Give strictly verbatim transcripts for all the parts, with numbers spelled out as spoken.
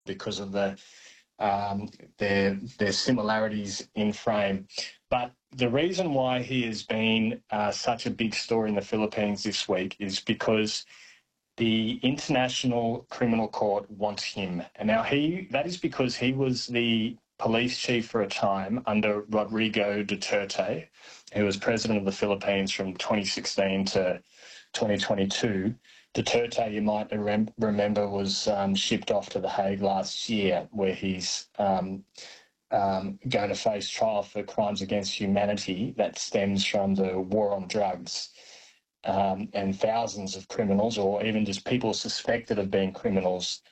because of the um, their their similarities in frame. But the reason why he has been uh, such a big story in the Philippines this week is because the International Criminal Court wants him. And now he that is because he was the police chief for a time under Rodrigo Duterte, who was president of the Philippines from twenty sixteen to twenty twenty-two. Duterte, you might rem- remember, was um, shipped off to The Hague last year, where he's um, um, going to face trial for crimes against humanity that stems from the war on drugs. Um, and thousands of criminals, or even just people suspected of being criminals,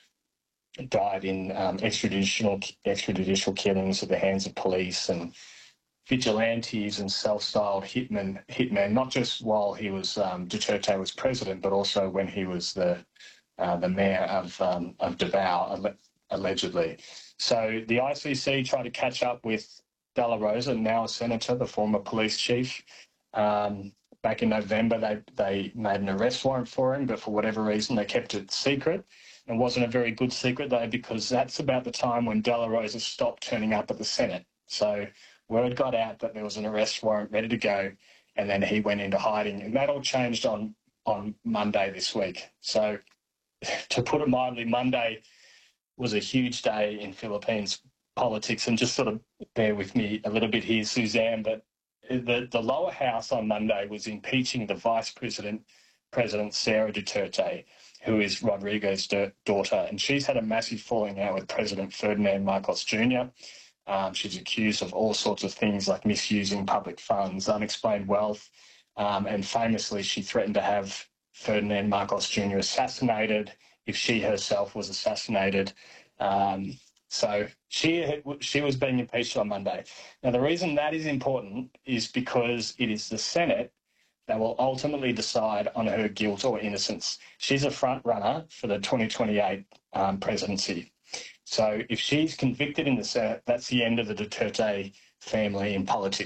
died in um, extrajudicial extrajudicial killings at the hands of police and vigilantes and self-styled hitmen. Hitmen, not just while he was um, Duterte was president, but also when he was the uh, the mayor of um, of Davao, allegedly. So the I C C tried to catch up with De La Rosa, now a senator, the former police chief. Um, Back in November, they, they made an arrest warrant for him, but for whatever reason, they kept it secret. It wasn't a very good secret, though, because that's about the time when De La Rosa stopped turning up at the Senate. So word got out that there was an arrest warrant ready to go, and then he went into hiding. And that all changed on, on Monday this week. So to put it mildly, Monday was a huge day in Philippines politics. And just sort of bear with me a little bit here, Suzanne, but The, the lower house on Monday was impeaching the vice president, President Sarah Duterte, who is Rodrigo's daughter, and she's had a massive falling out with President Ferdinand Marcos Junior Um, she's accused of all sorts of things like misusing public funds, unexplained wealth, um, and famously she threatened to have Ferdinand Marcos Junior assassinated if she herself was assassinated. Um, So she she was being impeached on Monday. Now, the reason that is important is because it is the Senate that will ultimately decide on her guilt or innocence. She's a front runner for the twenty twenty-eight um, presidency. So if she's convicted in the Senate, that's the end of the Duterte family in politics.